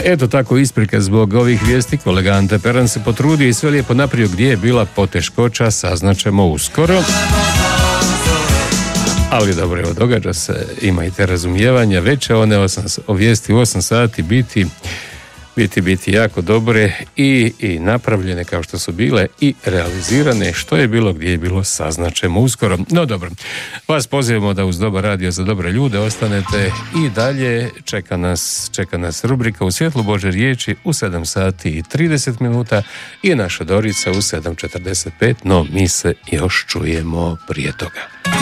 Eto tako isprika zbog ovih vijesti. Kolega Ante Peran se potrudio i sve lijepo napravio. Gdje je bila poteškoća, saznaćemo uskoro. Ali dobro, evo, događa se, imajte razumijevanja. Već će one vijesti u 8 sati biti jako dobre i napravljene kao što su bile i realizirane. Što je bilo, gdje je bilo, saznaćemo uskoro. No dobro, vas pozivamo da uz dobar radio za dobre ljude ostanete i dalje. Čeka nas rubrika U svjetlu Božje riječi u 7 sati i 30 minuta i naša Dorica u 7:45, no mi se još čujemo prije toga.